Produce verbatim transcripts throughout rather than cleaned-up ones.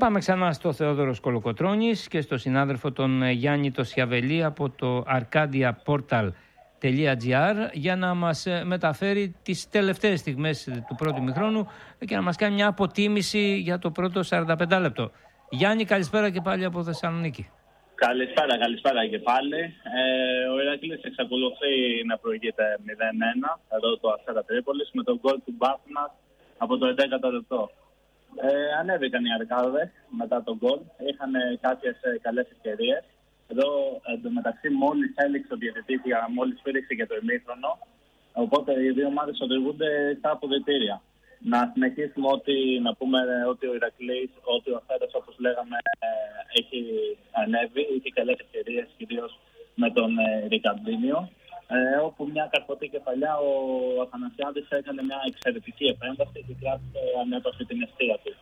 Πάμε ξανά στο Θεόδωρος Κολοκοτρώνης και στο συνάδελφο τον Γιάννη το Σιαβελή από το arcadia portal τελεία gr για να μας μεταφέρει τις τελευταίες στιγμές του πρώτου ημιχρόνου και να μας κάνει μια αποτίμηση για το πρώτο σαράντα πέντε λεπτό. Γιάννη, καλησπέρα και πάλι από Θεσσαλονίκη. Καλησπέρα, καλησπέρα και πάλι. Ε, ο Ηρακλής εξακολουθεί να προηγείται μηδέν ένα εδώ το Αστέρα Τρίπολης με τον γκολ του Μπάθνας από το έντεκατο λεπτό. Ε, ανέβηκαν οι Αρκάδες μετά τον γκολ, είχαν κάποιες καλές ευκαιρίες. Εδώ εντωμεταξύ μόλις έληξε ο διαιτητής, μόλις πήρεξε και το ημίχρονο, οπότε οι δύο ομάδες οδηγούνται στα αποδυτήρια. Να συνεχίσουμε ότι, να πούμε ότι ο Ηρακλής, ότι ο Αστέρας, όπως λέγαμε, έχει ανέβει, είχε καλές ευκαιρίες, κυρίως με τον Ρικαρντίνιο, ε, όπου μια καρποτή κεφαλιά ο Αθανασιάδης έκανε μια εξαιρετική επέμβαση και κράτησε ανέπαφη την αιστεία του.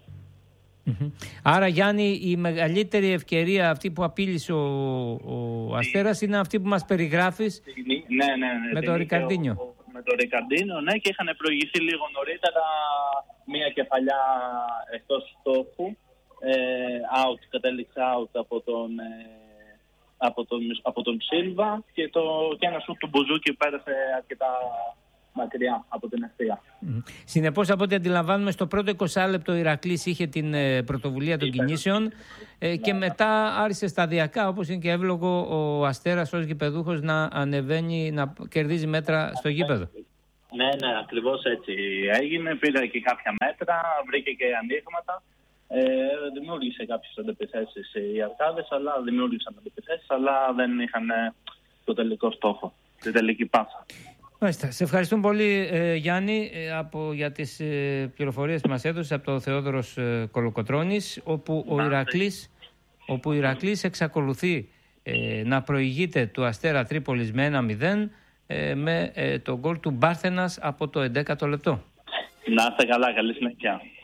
Mm-hmm. Άρα, Γιάννη, η μεγαλύτερη ευκαιρία αυτή που απείλησε ο, ο Αστέρας είναι αυτή που μας περιγράφεις. Ναι, ναι, ναι, με τον Ρικαρντίνιο. Με τον Ρικαρντίνιο, ναι, και είχαν προηγηθεί λίγο νωρίτερα μια κεφαλιά εκτός στόχου. Ε, out, κατέληξε out από τον, ε, από τον, από τον Σίλβα και, το, και ένα σουτ του Μπουζούκι πέρασε αρκετά μακριά από την αιστεία. Mm. Συνεπώς, από ό,τι αντιλαμβάνουμε, στο πρώτο είκοσι λεπτό ο Ηρακλής είχε την ε, πρωτοβουλία των Είπε. κινήσεων ε, και μετά άρχισε σταδιακά, όπως είναι και εύλογο, ο Αστέρας ως γηπεδούχος να ανεβαίνει, να κερδίζει μέτρα στο γήπεδο. Ναι, ναι, ακριβώς έτσι έγινε. Πήρε και κάποια μέτρα, βρήκε και ανοίγματα. Ε, δημιούργησε κάποιες αντεπιθέσεις οι Αρκάδες, αλλά δημιούργησαν αντεπιθέσεις, αλλά δεν είχαν το τελικό στόχο, την τελική πάσα. Μάλιστα. Σε ευχαριστούμε πολύ, ε, Γιάννη, ε, από, για τις ε, πληροφορίες που μας έδωσες από το Θεόδωρος ε, Κολοκοτρώνης, όπου ο Ηρακλής, όπου ο Ηρακλής εξακολουθεί ε, να προηγείται του Αστέρα Τρίπολης με ένα μηδέν ε, με ε, το γκολ του Μπάρθενας από το έντεκατο λεπτό. Να είστε καλά, καλή συνέχεια.